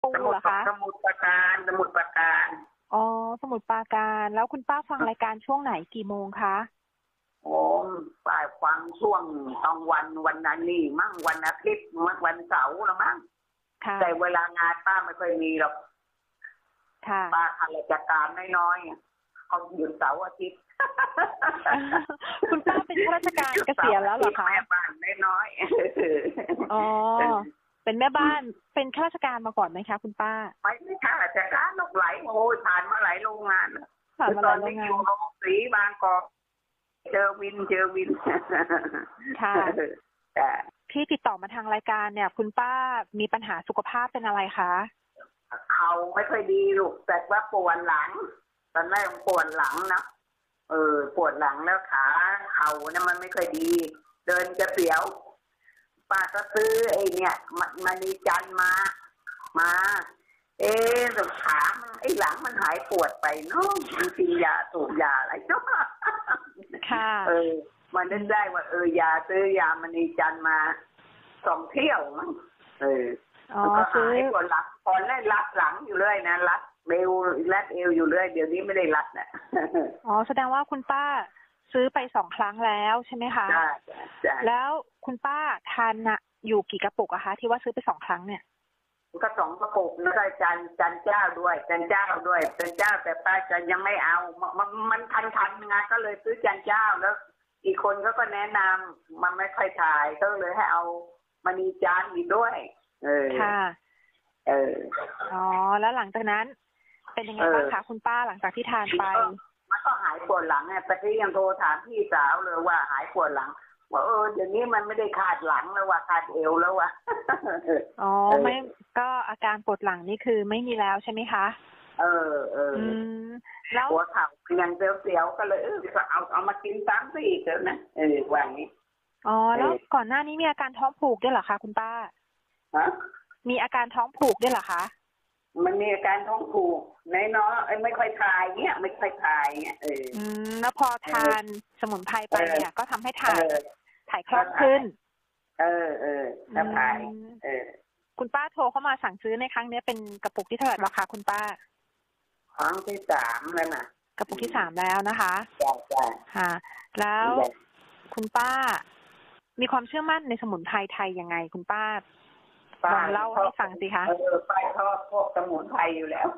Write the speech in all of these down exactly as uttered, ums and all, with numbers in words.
ปูเหรอคะสมุทรปราการสมุทรปราการอ๋อสมุทรปราการแล้วคุณป้าฟังรายการช่วงไหนกี่โมงคะโอ้ป้าฟังช่วงตอนวันวันนั้นนี่มั่งวันอาทิตย์มั่งวันเสาร์ละมั่งแต่เวลางานป้าไม่ค่อยมีหรอกป้าข้าราชการน้อยๆเขาหยุดเสาร์อาทิตย์คุณป้าเป็นข้าราชการเกษียณแล้วเหรอคะแม่บ้านน้อยๆอ๋อเป็นแม่บ้านเป็นข้าราชการมาก่อนไหมคะคุณป้าไม่ใช่ข้าราชการนกไหลโอ้ยผ่านมาหลายโรงงานผ่านมาหลายโรงงานอยู่โรงสีบางกอกเจอวินเจอวินค่ะแต่ที่ติดต่อมาทางรายการเนี่ยคุณป้ามีปัญหาสุขภาพเป็นอะไรคะเขาไม่ค่อยดีลูกแต่ว่าปวดหลังตอนแรกปวดหลังนะเออปวดหลังแล้วขาเข่าเนี่ยมันไม่ค่อยดีเดินจะเสียวป้าก็ซื้อไอ้เนี่ยมานีจันมามาเอ๊ะแต่ขามันไอ้หลังมันหายปวดไปเนาะมันกินยาสูบยาอะไรก็ค่ะเออมันได้ได้ว่าเออยาซื้อยามานีจันมาสองเที่ยวมั้งเออก็หายปวดหลังตอนแรกรัดหลังอยู่เลยนะรัดเอวรัดเอวอยู่เลยเดี๋ยวนี้ไม่ได้รัดนะอ๋อแสดงว่าคุณป้าซื้อไปสองครั้งแล้วใช่ไหมคะใช่ใช่แล้วคุณป้าทานน่ะอยู่กี่กระปุกอะคะที่ว่าซื้อไปสองครั้งเนี่ยก็สองกระปุกแล้วก็จันจันเจ้าด้วยจันเจ้าด้วยจันเจ้าแต่ป้าจะยังไม่เอามันมันทันทันงานก็เลยซื้อจันเจ้าแล้วอีกคนก็ก็แนะนำมันไม่ค่อยถ่ายก็เลยให้เอามานีจานอีกด้วยเออค่ะเอออ๋อแล้วหลังจากนั้นเป็นยังไงบ้างคะคุณป้าหลังจากที่ทานไปมันก็หายปวดหลังเนี่ยแต่ที่ยังโทรถามพี่สาวเลยว่าหายปวดหลังว่าเออเดี๋ยวนี้มันไม่ได้ขาดหลังแล้วว่าขาดเอวแล้วว่ะอ๋อไม่ก็อาการปวดหลังนี่คือไม่มีแล้วใช่ไหมคะเออเออแล้วหัวเข่ายังเสียวๆก็เลยเออเอาเอามากินซ้ำซะอีกแล้วนะเออว่างี้อ๋อแล้วก่อนหน้านี้มีอาการท้องผูกด้วยเหรอคะคุณป้าฮะมีอาการท้องผูกด้วยเหรอคะมันมีอาการท้องผูกในเนาะไอ้ไม่ค่อยคลายเงี้ยไม่ค่อยคลายเงี้ยเอออืมแล้วพอทานสมุนไพรไปเนี่ยก็ทำให้ถ่ายถ่ายคล่องขึ้นเออเออแล้วถ่ายเออคุณป้าโทรเข้ามาสั่งซื้อในครั้งนี้เป็นกระปุกที่เท่าไหร่ราคาคุณป้าครั้งที่สามแล้วนะกระปุกที่สามแล้วนะคะใช่ใช่ค่ะแล้วคุณป้ามีความเชื่อมั่นในสมุนไพรไทยยังไงคุณป้าลองเล่าให้ฟังสิคะเออป้าชอบพวกสมุนไพรอยู่แล้ว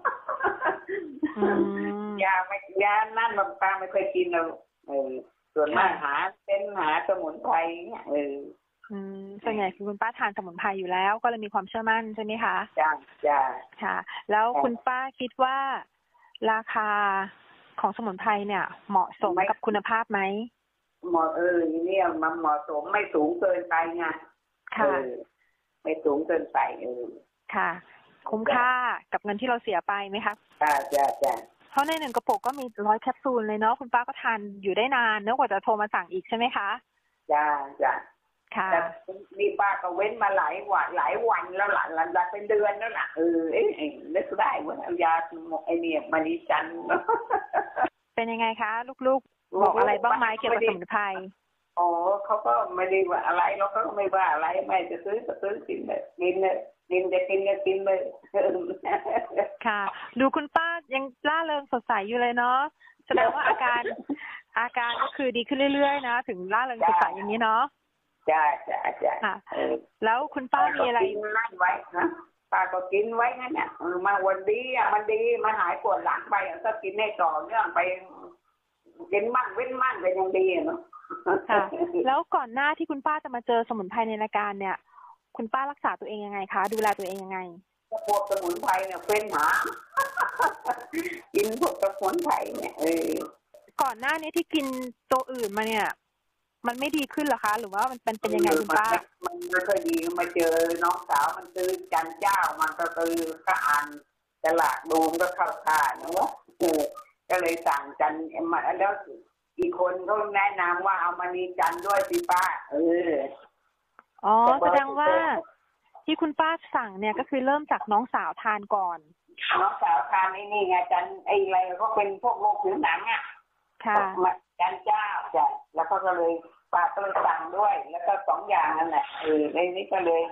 ยาไม่ยานั่นบางป้าไม่เคยกินเราเออส่วนมากหาเป็นหาสมุนไพรเนี่ยเอออืมส่วนใหญ่คือคุณป้าทานสมุนไพรอยู่แล้วก็เลยมีความเชื่อมั่นใช่ไหมคะจ้าจ้าค่ะแล้วคุณป้าคิดว่าราคาของสมุนไพรเนี่ยเหมาะสมกับคุณภาพไหมเหมาะเออเนี่ยมันเหมาะสมไม่สูงเกินไปไงค่ะไม่สูงเกินไปเออค่ะคุ้มค่ากับเงินที่เราเสียไปไหมคะจ้าจ้าจ้าเพราะในหนึ่งกระปุกก็มีร้อยแคปซูลเลยเนาะคุณป้าก็ทานอยู่ได้นานเนื่องกว่าจะโทรมาสั่งอีกใช่ไหมคะจ้าจ้าค่ะแต่มีป้าก็เว้นมาหลายวันหลายวันแล้วหลายหลายเป็นเดือนแล้วล่ะเออเอ๊ะนึกได้ว่าเอายาไอเนี่ยมานีจันเป็นยังไงคะลูกๆบอกอะไรบ้างไหมเกี่ยวกับสมุนไพรอ๋อเขาก็ไม่ได้ว่าอะไรเราก็ไม่ว่าอะไรไม่จะซื้อก็ซื้อกินเลยกินเลยกินจะกินก็กินเลยค่ะดูคุณป้ายังล่าเริงสดใสอยู่เลยเนาะแสดงว่าอาการอาการก็คือดีขึ้นเรื่อยๆนะถึงล่าเริงสดใสอย่างนี้เนาะจ้าจ้าจ้าค่ะแล้วคุณป้ามีอะไรกินนั่นไว้นะป้าก็กินไว้งั้นเนี่ยมาวันดีอ่ะมันดีมาหายปวดหลังไปก็กินให้ต่อเนื่องไปกินมั่งเว้นมั่งไปยังดีเนาะค่ะแล้วก่อนหน้าที่คุณป้าจะมาเจอสมุนไพรในรายการเนี่ยคุณป้ารักษาตัวเองยังไงคะดูแลตัวเองยังไงพวกสมุนไพรเนี่ยเป็นหากินพวกสมุนไพรเนี่ยเออก่อนหน้านี้ที่กินตัวอื่นมาเนี่ยมันไม่ดีขึ้นหรอคะหรือว่ามันเป็นเป็นยังไงคุณป้ามันไม่ค่อยดีมาเจอน้องสาวมันซื้อจันเจ้ามันก็ซื้อก็อ่านตลาดดูก็เข้าท่านะวะก็เลยสั่งจันมาแล้วอีกคนเขาแนะนำว่าเอามานีจันด้วยสิป้าเอออ๋อแสดงว่าที่คุณป้าสั่งเนี่ยก็คือเริ่มจากน้องสาวทานก่อนน้องสาวทานไอ้นี่ไงจันไอ้อะไรก็เป็นพวกโรคผิวหนังอ่ะค่ะจันเจ้าจ้ะแล้วก็เลยป้าก็เลยสั่งด้วยแล้วก็สองอย่างนั่นแหละเออในนี้ก็เลย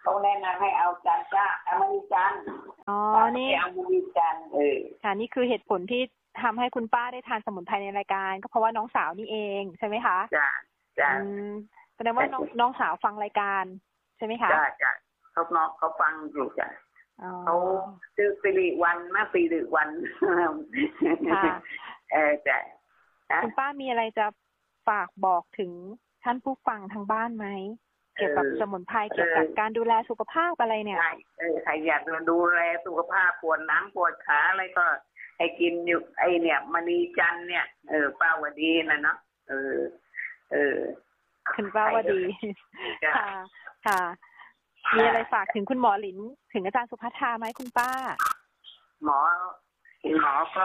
เขาแนะนำให้เอาจันจ้าอเมริกันอ๋อนี่อเมริกันเออค่ะนี่คือเหตุผลที่ทำให้คุณป้าได้ทานสมุนไพรในรายการก็เพราะว่าน้องสาวนี่เองใช่ไหมคะจ้าจ้าแสดงว่าน้องน้องสาวฟังรายการใช่ไหมคะจ้าจ้าเขาน้องเขาฟังอยู่จ้ะเขาชื่อสิริวันมาสิริวันค่ะเออจ้ะคุณป้ามีอะไรจะฝากบอกถึงท่านผู้ฟังทางบ้านไหมเกี่ยวกับสมุนไพรเกี่ยวกับการดูแลสุขภาพอะไรเนี่ยเออใครอยากดูแลสุขภาพปวดหลังปวดขาอะไรก็ให้กินอยู่ไอเนี่ยมณีจันเนี่ยเออป้าวดีนะเนาะเออเออคุณป้าวดีค่ะค่ะมีอะไรฝากถึงคุณหมอหลินถึงอาจารย์สุภัทราไหมคุณป้าหมอหมอก็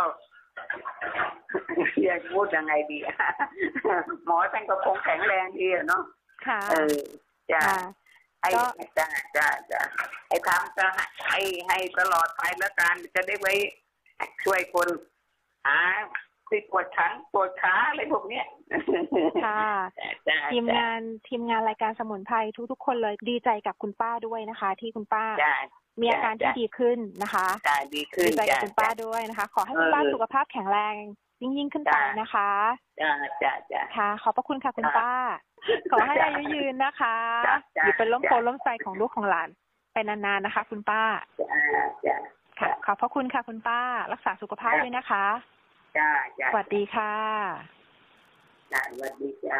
อยากพูดยังไงดีหมอท่านก็คงแข็งแรงดีเนาะค่ะเออจ้าไอ้จ้าจ้าจ้าไอ้ทำจะให้ให้ตลอดไปแล้วกันจะได้ไว้ช่วยคนหาที่ปวดขาปวดขาอะไรพวกเนี้ยค่ะทีมงานทีมงานรายการสมุนไพรทุกๆคนเลยดีใจกับคุณป้าด้วยนะคะที่คุณป้ามีอาการที่ดีขึ้นนะคะดีขึ้นดีใจกับคุณป้าด้วยนะคะขอให้คุณป้าสุขภาพแข็งแรงยิ่งยิ่งขึ้นไปนะคะจ้าจ้าจ้าค่ะขอบพระคุณค่ะคุณป้าขอให้อายุยืนนะคะอยู่เป็นล้มโพล้มไส้ของลูกของหลานไปนานๆนะคะคุณป้าจ้าค่ะขอบพระคุณค่ะคุณป้ารักษาสุขภาพด้วยนะคะจ้าจ้าสวัสดีค่ะจ้าสวัสดีจ้า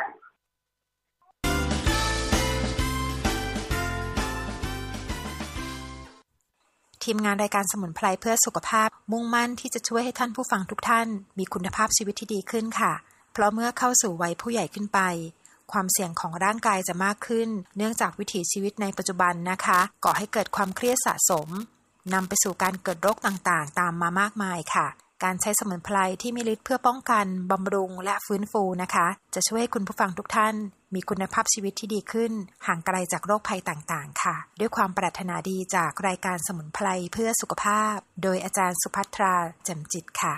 ทีมงานรายการสมุนไพรเพื่อสุขภาพมุ่งมั่นที่จะช่วยให้ท่านผู้ฟังทุกท่านมีคุณภาพชีวิตที่ดีขึ้นค่ะเพราะเมื่อเข้าสู่วัยผู้ใหญ่ขึ้นไปความเสี่ยงของร่างกายจะมากขึ้นเนื่องจากวิถีชีวิตในปัจจุบันนะคะก่อให้เกิดความเครียดสะสมนำไปสู่การเกิดโรคต่างๆตามมามากมายค่ะการใช้สมุนไพรที่มีฤทธิ์เพื่อป้องกันบำรุงและฟื้นฟูนะคะจะช่วยให้คุณผู้ฟังทุกท่านมีคุณภาพชีวิตที่ดีขึ้นห่างไกลจากโรคภัยต่างๆค่ะด้วยความปรารถนาดีจากรายการสมุนไพรเพื่อสุขภาพโดยอาจารย์สุภัทราแจ่มจิตค่ะ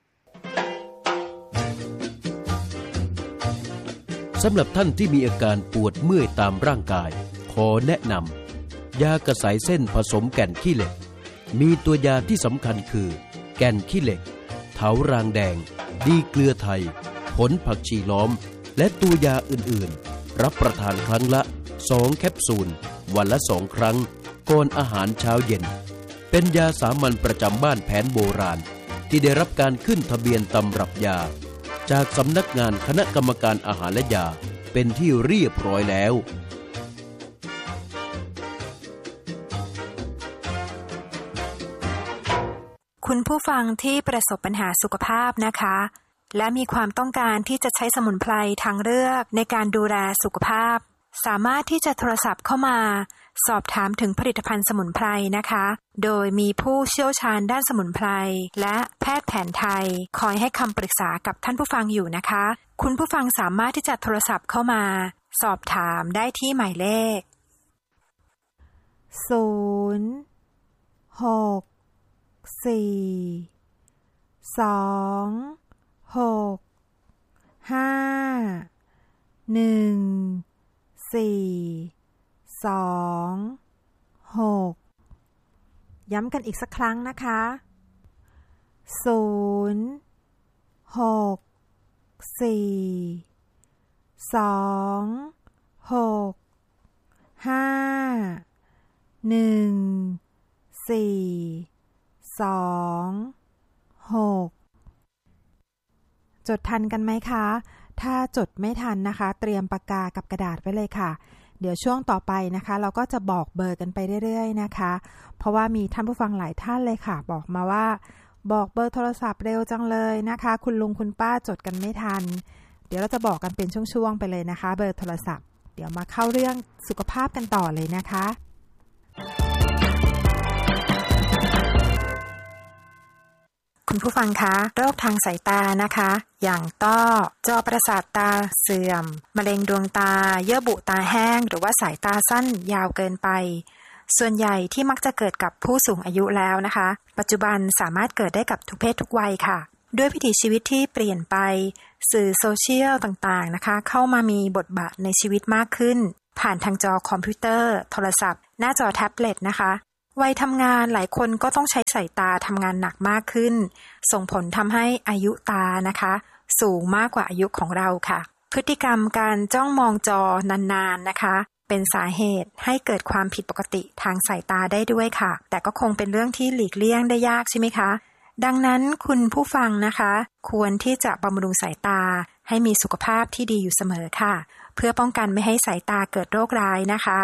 สำหรับท่านที่มีอาการปวดเมื่อยตามร่างกายขอแนะนำยากระสายเส้นผสมแก่นขี้เหล็กมีตัวยาที่สำคัญคือแก่นขี้เหล็กเถารางแดงดีเกลือไทยผลผักชีล้อมและตัวยาอื่นๆรับประทานครั้งละสองแคปซูลวันละสองครั้งก่อนอาหารเช้าเย็นเป็นยาสามัญประจำบ้านแผนโบราณที่ได้รับการขึ้นทะเบียนตำรับยาจากสำนักงานคณะกรรมการอาหารและยาเป็นที่เรียบร้อยแล้วคุณผู้ฟังที่ประสบปัญหาสุขภาพนะคะและมีความต้องการที่จะใช้สมุนไพรทางเลือกในการดูแลสุขภาพสามารถที่จะโทรศัพท์เข้ามาสอบถามถึงผลิตภัณฑ์สมุนไพรนะคะโดยมีผู้เชี่ยวชาญด้านสมุนไพรและแพทย์แผนไทยคอยให้คำปรึกษากับท่านผู้ฟังอยู่นะคะคุณผู้ฟังสามารถที่จะโทรศัพท์เข้ามาสอบถามได้ที่หมายเลขศูนย์ หก สี่ สอง หก ห้า หนึ่ง สี่ สอง หกย้ำกันอีกสักครั้งนะคะศูนย์ หก สี่ สอง หก ห้า หนึ่ง สี่ สอง หกจดทันกันไหมคะถ้าจดไม่ทันนะคะเตรียมปากกากับกระดาษไว้เลยค่ะเดี๋ยวช่วงต่อไปนะคะเราก็จะบอกเบอร์กันไปเรื่อยๆนะคะเพราะว่ามีท่านผู้ฟังหลายท่านเลยค่ะบอกมาว่าบอกเบอร์โทรศัพท์เร็วจังเลยนะคะคุณลุงคุณป้าจดกันไม่ทันเดี๋ยวเราจะบอกกันเป็นช่วงๆไปเลยนะคะเบอร์โทรศัพท์เดี๋ยวมาเข้าเรื่องสุขภาพกันต่อเลยนะคะคุณผู้ฟังคะโรคทางสายตานะคะอย่างต้อจอประสาทตาเสื่อมมะเร็งดวงตาเยื่อบุตาแห้งหรือว่าสายตาสั้นยาวเกินไปส่วนใหญ่ที่มักจะเกิดกับผู้สูงอายุแล้วนะคะปัจจุบันสามารถเกิดได้กับทุกเพศทุกวัยค่ะด้วยวิถีชีวิตที่เปลี่ยนไปสื่อโซเชียลต่างๆนะคะเข้ามามีบทบาทในชีวิตมากขึ้นผ่านทางจอคอมพิวเตอร์โทรศัพท์หน้าจอแท็บเล็ตนะคะวัยทำงานหลายคนก็ต้องใช้สายตาทำงานหนักมากขึ้นส่งผลทำให้อายุตานะคะสูงมากกว่าอายุของเราค่ะพฤติกรรมการจ้องมองจอนานๆนะคะเป็นสาเหตุให้เกิดความผิดปกติทางสายตาได้ด้วยค่ะแต่ก็คงเป็นเรื่องที่หลีกเลี่ยงได้ยากใช่ไหมคะดังนั้นคุณผู้ฟังนะคะควรที่จะบำรุงสายตาให้มีสุขภาพที่ดีอยู่เสมอค่ะเพื่อป้องกันไม่ให้สายตาเกิดโรคร้ายนะคะ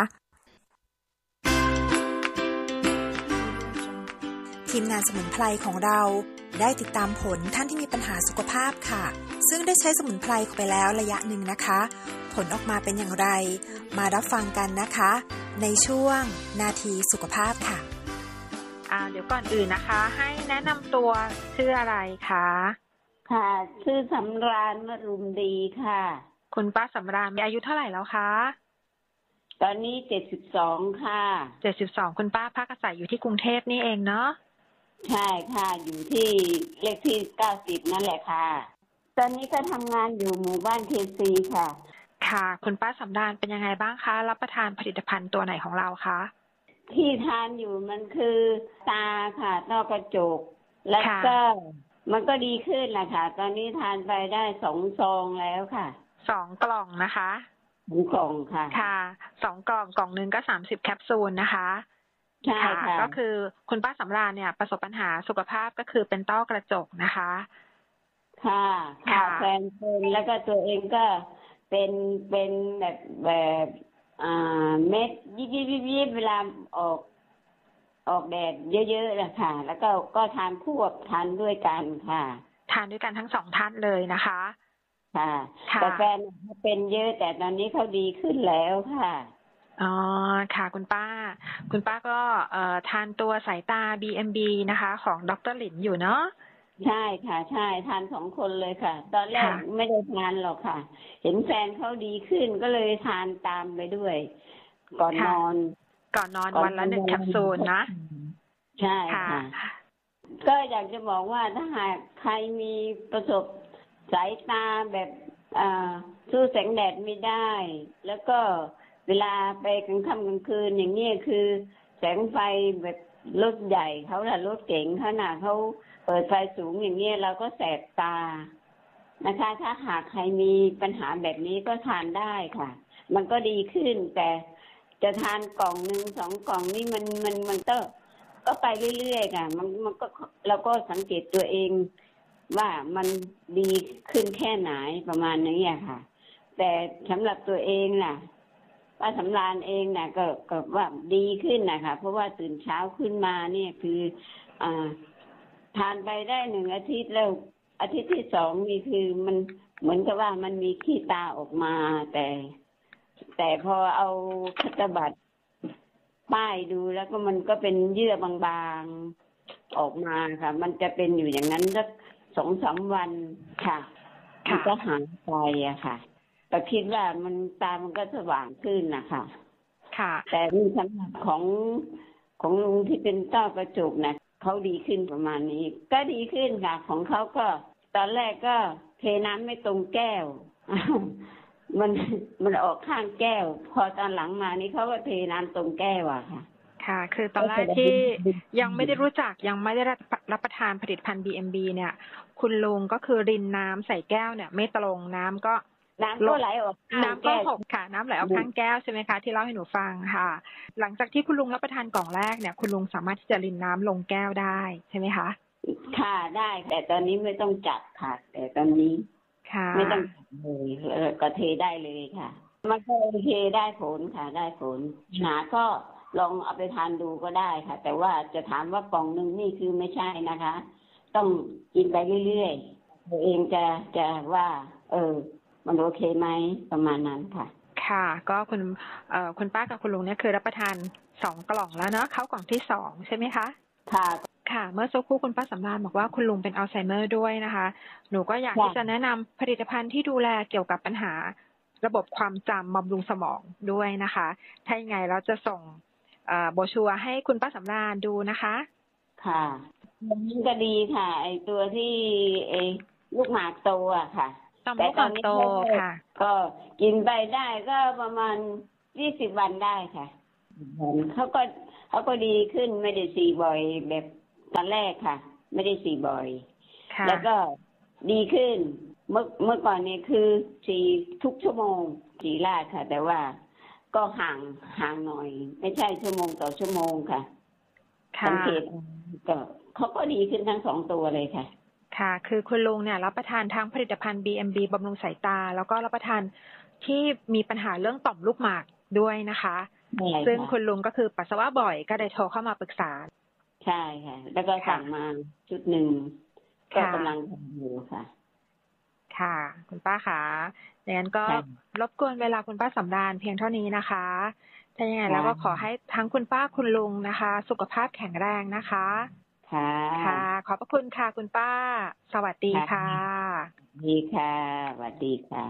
ทีมงานสมุนไพรของเราได้ติดตามผลท่านที่มีปัญหาสุขภาพค่ะซึ่งได้ใช้สมุนไพรไปแล้วระยะหนึ่งนะคะผลออกมาเป็นอย่างไรมารับฟังกันนะคะในช่วงนาทีสุขภาพค่ะอ่าเดี๋ยวก่อนอื่นนะคะให้แนะนำตัวชื่ออะไรคะค่ะชื่อสำราญมรุมดีค่ะคุณป้าสำราญมีอายุเท่าไหร่แล้วคะตอนนี้เจ็ดสิบสองค่ะเจ็ดสิบสองคุณป้าพักอาศัยอยู่ที่กรุงเทพนี่เองเนาะใช่ค่ะอยู่ที่เลขที่เก้าสิบนั่นแหละค่ะตอนนี้ก็ทำงานอยู่หมู่บ้านเคซีค่ะค่ะคุณป้าสำราญเป็นยังไงบ้างคะรับประทานผลิตภัณฑ์ตัวไหนของเราคะที่ทานอยู่มันคือตาค่ะต้อกระจกแล้วก็มันก็ดีขึ้นแหละค่ะตอนนี้ทานไปได้สองซองแล้วค่ะสองกล่องนะคะสองกล่องค่ะค่ะสองกล่องกล่องนึงก็สามสิบแคปซูลนะคะใช่ค่ะก็คือคุณป้าสำราญเนี่ยประสบปัญหาสุขภาพก็คือเป็นต้อกระจกนะคะค่ะค่ะแฟนเป็นแล้วก็ตัวเองก็เป็นเป็นแบบแบบอ่าเม็ดยิบยิบยิบยิบเวลาออกออกแดดเยอะๆนะค่ะแล้วก็ก็ทานควบทานด้วยกันค่ะทานด้วยกันทั้งสองท่านเลยนะคะค่ะแต่แฟนเขาเป็นเยอะแต่ตอนนี้เขาดีขึ้นแล้วค่ะอ๋อค่ะคุณป้าคุณป้าก็เอ่อทานตัวสายตา บี เอ็ม บี นะคะของดร.หลินอยู่เนาะใช่ค่ะใช่ทานสองคนเลยค่ะตอนแรกไม่ได้ทานหรอกค่ะเห็นแฟนเขาดีขึ้นก็เลยทานตามไปด้วยก่อนนอนก่อนนอนวันละหนึ่งแคปซูลนะใช่ค่ะก็อยากจะบอกว่าถ้าหากใครมีประสบสายตาแบบอ่าสู้แสงแดดไม่ได้แล้วก็เวลาไปกลางค่ำกลางคืนอย่างนี้คือแสงไฟแบบรถใหญ่เขาล่ะรถเก๋งเขาน่ะเขาเปิดไฟสูงอย่างนี้เราก็แสบตานะคะถ้าหากใครมีปัญหาแบบนี้ก็ทานได้ค่ะมันก็ดีขึ้นแต่จะทานกล่องนึงสองกล่องนี่มันมันมันก็ก็ไปเรื่อยๆค่ะมันมันก็เราก็สังเกตตัวเองว่ามันดีขึ้นแค่ไหนประมาณนี้อะค่ะแต่สำหรับตัวเองน่ะป้าสำราญเองน่ะก็ก็ว่าดีขึ้นนะคะเพราะว่าตื่นเช้าขึ้นมาเนี่ยคืออ่าทานไปได้หนึ่งอาทิตย์แล้วอาทิตย์ที่สองนี่คือมันเหมือนกับว่ามันมีขี้ตาออกมาแต่แต่พอเอาคัตบัตรป้ายดูแล้วก็มันก็เป็นเยื่อบางๆออกมาค่ะมันจะเป็นอยู่อย่างนั้นสักสองสามวันค่ะมันก็หายไปอะค่ะแต่คิดว่ามันตามันก็สว่างขึ้นนะคะค่ะแต่นี่สำหรับของของลุงที่เป็นต้อกระจกนะเขาดีขึ้นประมาณนี้ก็ดีขึ้นค่ะของเขาก็ตอนแรกก็เทน้ำไม่ตรงแก้วมันมันออกข้างแก้วพอตอนหลังมานี่เขาก็เทน้ำตรงแก้วอะค่ะค่ะคือตอนแรกที่ยังไม่ได้รู้จักยังไม่ได้รับประทานผลิตภัณฑ์ บี เอ็ม บี เนี่ยคุณลุงก็คือรินน้ำใส่แก้วเนี่ยไม่ตรงน้ำก็น้ำก็ไหลออกน้ำก็หกค่ะน้ำไหลออกข้างแก้วใช่ไหมคะที่เล่าให้หนูฟังค่ะหลังจากที่คุณลุงรับประทานกล่องแรกเนี่ยคุณลุงสามารถที่จะรินน้ำลงแก้วได้ใช่ไหมคะค่ะได้แต่ตอนนี้ไม่ต้องจับค่ะแต่ตอนนี้ไม่ต้องเลยก็เทได้เลยค่ะมันก็โอเคได้ผลค่ะได้ผลหนาก็ลองเอาไปทานดูก็ได้ค่ะแต่ว่าจะถามว่ากล่องนึงนี่คือไม่ใช่นะคะต้องกินไปเรื่อยๆตัวเองจะจะว่าเออมันโอเคไหมประมาณนั้นค่ะค่ะก็คุณเอ่อคุณป้ากับคุณลุงเนี่ยคือรับประทานสองกล่องแล้วเนาะเข้ากล่องที่สองใช่ไหมคะค่ะค่ะเมื่อสักครู่คุณป้าสำราญบอกว่าคุณลุงเป็นอัลไซเมอร์ด้วยนะคะหนูก็อยากที่จะแนะนำผลิตภัณฑ์ที่ดูแลเกี่ยวกับปัญหาระบบความจำบำรุงสมองด้วยนะคะถ้าอย่างไรเราจะส่งโบรชัวร์ให้คุณป้าสำราญดูนะคะค่ะมันก็ดีค่ะไอตัวที่ไอลูกหมากโตอะค่ะแต่ตอนนี้ก็กิก็กินไปได้ก็ประมาณยี่สิบวันได้ค่ะเขาก็เขาก็ดีขึ้นไม่ได้ฉี่บ่อยแบบตอนแรกค่ะไม่ได้ฉี่บ่อยแล้วก็ดีขึ้นเมื่อเมื่อก่อนนี้คือฉี่ทุกชั่วโมงฉี่ราดค่ะแต่ว่าก็ห่างห่างหน่อยไม่ใช่ชั่วโมงต่อชั่วโมงค่ะสังเกตก็เขาก็ดีขึ้นทั้งสองตัวเลยค่ะค่ะคือคุณลุงเนี่ยรับประทานทั้งผลิตภัณฑ์ บี เอ็ม บี บำรุงสายตาแล้วก็รับประทานที่มีปัญหาเรื่องต่อมลูกหมากด้วยนะคะซึ่งคุณลุงก็คือปัสสาวะบ่อยก็ได้โทรเข้ามาปรึกษาใช่ค่ะแล้วก็สั่งมาชุดหนึ่งก็กำลังทำอยู่ค่ะค่ะคุณป้าค่ะดังนั้นก็รบกวนเวลาคุณป้าสำราญเพียงเท่านี้นะคะถ้ายังไงแล้วก็ขอให้ทั้งคุณป้าคุณลุงนะคะสุขภาพแข็งแรงนะคะค่ะค่ะขอบพระคุณค่ะคุณป้าสวัสดีค่ะดีค่ะสวัสดีค่ะ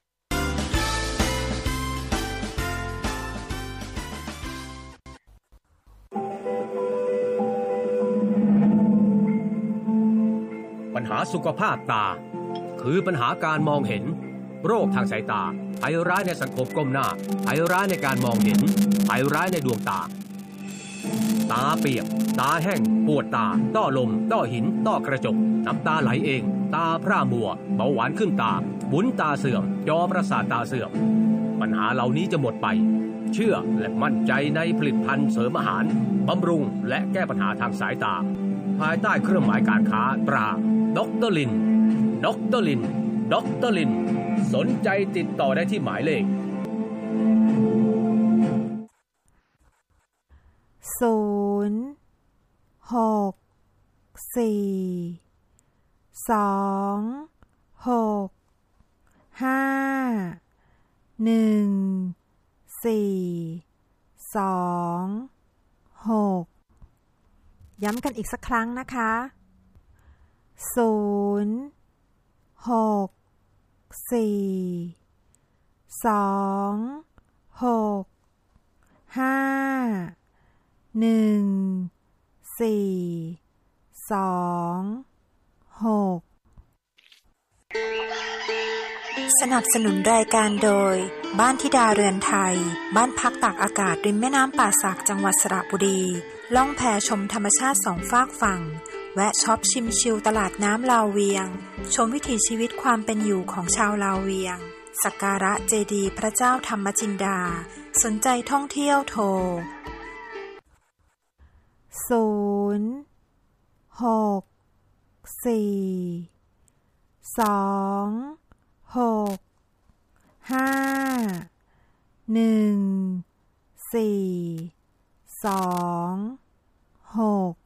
ปัญหาสุขภาพตาคือปัญหาการมองเห็นโรคทางสายตาภัยร้ายในสังคมก้มหน้าภัยร้ายในการมองเห็นภัยร้ายในดวงตาตาเปียกตาแห้งปวดตาต้อลมต้อหินต้อกระจกน้ำตาไหลเองตาพร่ามัวเบาหวานขึ้นตาบุนตาเสื่อมจอประสาทตาเสื่อมปัญหาเหล่านี้จะหมดไปเชื่อและมั่นใจในผลิตภัณฑ์เสริมอาหารบำรุงและแก้ปัญหาทางสายตาภายใต้เครื่องหมายการค้าตราด็อกเตอร์ลินด็อกเตอร์ลินด็อกเตอร์ลินสนใจติดต่อได้ที่หมายเลขศูนย์หกสี่สองหกห้าหนึ่งสี่สองหกย้ำกันอีกสักครั้งนะคะศูนย์หกสี่สองหกห้าหนึ่งสี่สองหกสนับสนุนรายการโดยบ้านธิดาเรือนไทยบ้านพักตากอากาศริมแม่น้ำป่าสักจังหวัดสระบุรีล่องแพชมธรรมชาติสองฝากฝั่งแวะช็อปชิมชิลตลาดน้ำลาวเวียงชมวิถีชีวิตความเป็นอยู่ของชาวลาวเวียงสักการะเจดีย์พระเจ้าธรรมจินดาสนใจท่องเที่ยวโทรศูนย์หกสี่สองหกห้าหนึ่งสี่สองหก